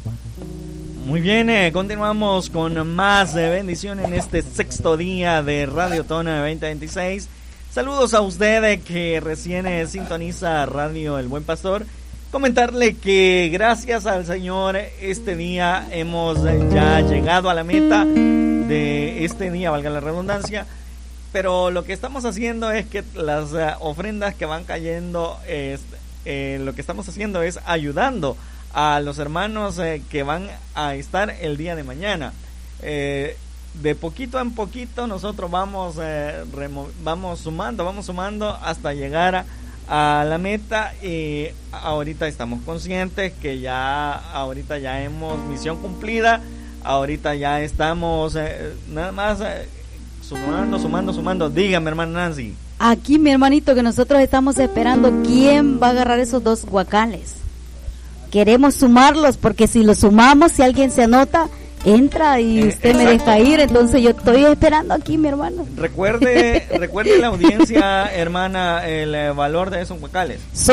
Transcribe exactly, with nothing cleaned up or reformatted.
Muy bien, eh, continuamos con más eh, bendición en este sexto día de Radio Tona veinte veintiséis. Saludos a usted eh, que recién eh, sintoniza Radio El Buen Pastor. Comentarle que gracias al Señor este día hemos eh, ya llegado a la meta de este día, valga la redundancia. Pero lo que estamos haciendo es que las uh, ofrendas que van cayendo, eh, eh, lo que estamos haciendo es ayudando a los hermanos eh, que van a estar el día de mañana. Eh, de poquito en poquito nosotros vamos, eh, remo- vamos sumando, vamos sumando hasta llegar a, a la meta, y ahorita estamos conscientes que ya, ahorita ya hemos misión cumplida, ahorita ya estamos eh, nada más eh, sumando, sumando, sumando. Dígame, hermana Nancy. Aquí, mi hermanito, que nosotros estamos esperando quién va a agarrar esos dos guacales. Queremos sumarlos, porque si los sumamos, si alguien se anota, entra y usted eh, me deja ir. Entonces yo estoy esperando aquí, mi hermano. Recuerde, recuerde la audiencia, hermana, el valor de esos guacales.